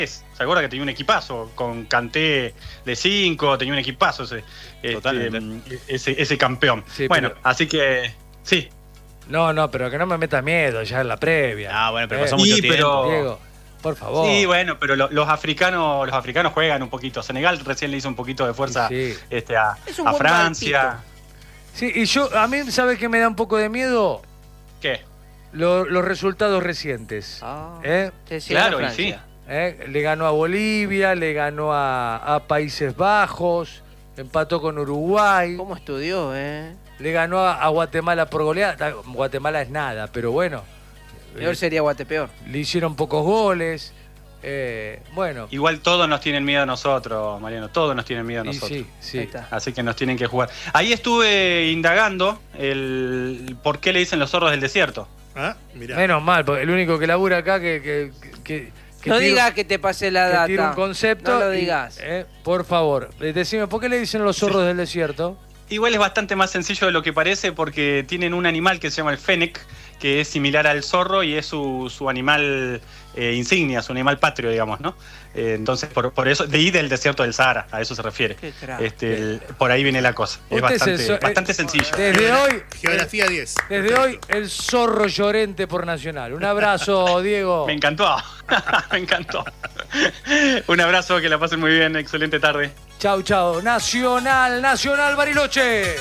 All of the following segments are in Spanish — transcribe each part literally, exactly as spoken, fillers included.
¿Se acuerda que tenía un equipazo? Con Kanté de cinco, tenía un equipazo ese, este, ese, ese campeón. Sí, bueno, pero... así que, sí. No, no, pero que no me metas miedo ya en la previa. Ah, bueno, pero eh, pasó mucho sí, tiempo. Pero... Diego, por favor. Sí, bueno, pero lo, los africanos los africanos juegan un poquito. Senegal recién le hizo un poquito de fuerza sí, sí. Este, a, a Francia. Sí, y yo, a mí, ¿sabes qué me da un poco de miedo? ¿Qué? Lo, los resultados recientes. Ah, ¿Eh? Claro, y sí. ¿Eh? Le ganó a Bolivia, le ganó a, a Países Bajos, empató con Uruguay. ¿Cómo estudió, eh? Le ganó a, a Guatemala por goleada. Guatemala es nada, pero bueno. Peor eh, sería Guatepeor. Le hicieron pocos goles. Eh, bueno. Igual todos nos tienen miedo a nosotros, Mariano. Todos nos tienen miedo a nosotros. Sí, sí. Así que nos tienen que jugar. Ahí estuve indagando el por qué le dicen los zorros del desierto. Ah, mirá. Menos mal, porque el único que labura acá que... que, que Que no tiro, digas que te pasé la data. Que tira un concepto. No lo digas. Y, eh, por favor, decime, ¿por qué le dicen los zorros sí. del desierto? Igual es bastante más sencillo de lo que parece porque tienen un animal que se llama el fennec, que es similar al zorro y es su, su animal eh, insignia, su animal patrio, digamos, ¿no? Eh, entonces, por, por eso, de ahí del desierto del Sahara, a eso se refiere. Este, el, por ahí viene la cosa. Es bastante, es bastante eh, sencillo. Desde hoy, Geografía diez. Desde hoy, el zorro llorente por Nacional. Un abrazo, Diego. Me encantó, me encantó. Un abrazo, que la pasen muy bien, excelente tarde. Chau, chau. Nacional, Nacional, Bariloche.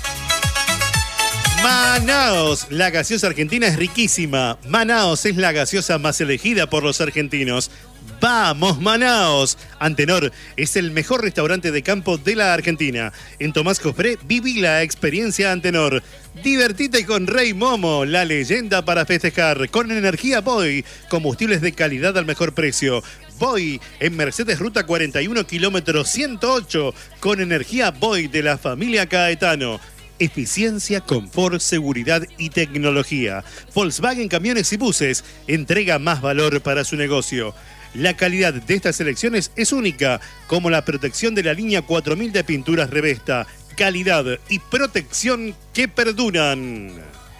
Manaos, la gaseosa argentina es riquísima. Manaos es la gaseosa más elegida por los argentinos. ¡Vamos, Manaos! Antenor es el mejor restaurante de campo de la Argentina. En Tomás Cofré viví la experiencia Antenor. Divertite con Rey Momo, la leyenda para festejar. Con energía Boy, combustibles de calidad al mejor precio. Boy, en Mercedes Ruta cuarenta y uno, kilómetro ciento ocho. Con energía Boy de la familia Caetano. Eficiencia, confort, seguridad y tecnología. Volkswagen Camiones y Buses entrega más valor para su negocio. La calidad de estas elecciones es única, como la protección de la línea cuatro mil de pinturas Revesta. Calidad y protección que perduran.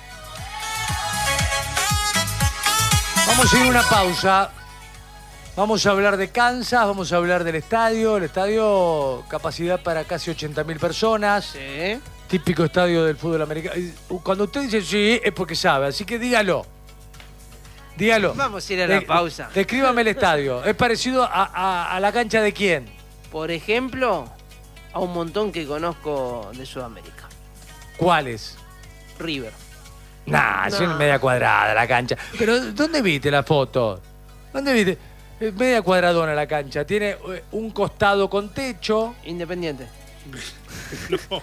Vamos a ir a una pausa. Vamos a hablar de Kansas, vamos a hablar del estadio. El estadio, capacidad para casi ochenta mil personas. Sí. Típico estadio del fútbol americano. Cuando usted dice sí, es porque sabe, así que dígalo. Dígalo. Vamos a ir a la de, pausa. Descríbame el estadio. ¿Es parecido a, a, a la cancha de quién? Por ejemplo, a un montón que conozco de Sudamérica. ¿Cuáles? River. Nah, no. Es media cuadrada la cancha. Pero, ¿dónde viste la foto? ¿Dónde viste? Es media cuadradona la cancha. Tiene un costado con techo. Independiente. No. no.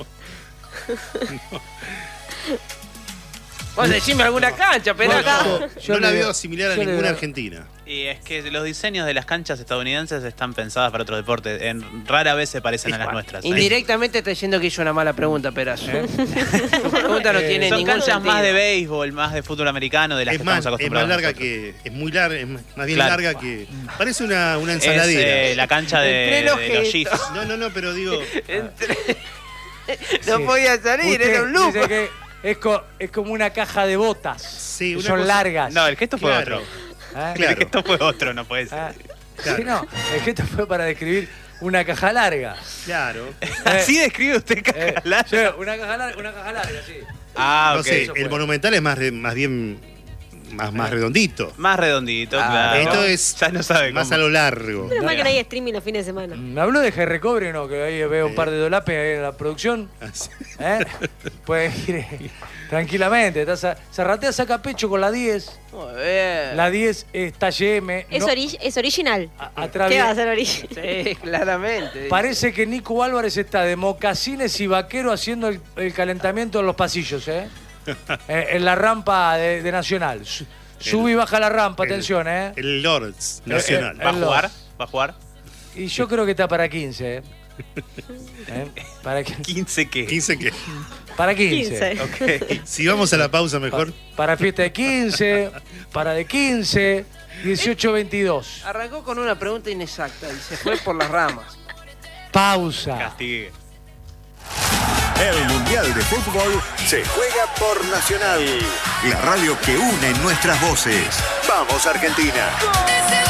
Vos decime alguna cancha, pero acá. No, yo no la veo similar a ninguna argentina. Y es que los diseños de las canchas estadounidenses están pensadas para otros deportes. En, rara vez se parecen a las nuestras. Indirectamente está diciendo que hizo una mala pregunta, Perazo. ¿Eh? Tu pregunta no eh, tiene son ningún canchas sentido. Más de béisbol, más de fútbol americano, de las es que más, estamos acostumbrados. Es más larga nosotros. que. Es muy larga, es más bien claro. larga que. Parece una, una ensaladera. Es, eh, la cancha de, de los Chiefs. No, no, no, pero digo. Entre... No sí. podía salir, Usted era un loop. Dice que es, co es como una caja de botas. Sí, una son cosa... largas. No, el gesto fue claro. otro. ¿Ah? Claro. El gesto fue otro, no puede ser. Ah, claro. Sí, no, el gesto fue para describir una caja larga. Claro. Eh, ¿Así describe usted caja eh, larga? Sí, una caja larga, una caja larga, sí. Ah, ok. No sé, el Monumental es más, más bien más, más redondito. Más redondito, ah, claro. Esto es ya no sabe más cómo. a lo largo. Menos mal que no hay streaming los fines de semana. Me habló de G Recobre, ¿no? Que ahí veo un par de dolapes ahí en la producción. ¿Eh? Puede ir tranquilamente. Zarratea saca pecho con la diez. Muy bien. La diez es talle M. Es, no, ori es original. A, ¿Qué va a ser original? Sí, claramente. Parece que Nico Álvarez está de mocasines y vaquero haciendo el, el calentamiento en los pasillos, ¿eh? eh en la rampa de, de Nacional. Sube y baja la rampa, el, atención, ¿eh? El Lords Nacional. ¿Va a jugar? ¿Va a jugar? Y yo creo que está para quince, ¿eh? ¿Eh? ¿Para qué? ¿quince qué? ¿quince qué? Para quince. quince. Okay. Si vamos a la pausa mejor. Pa para fiesta de quince, para de quince, dieciocho veintidós. Arrancó con una pregunta inexacta y se fue por las ramas. Pausa. Castigue. El Mundial de Fútbol se juega por Nacional, la radio que une nuestras voces. ¡Vamos, Argentina!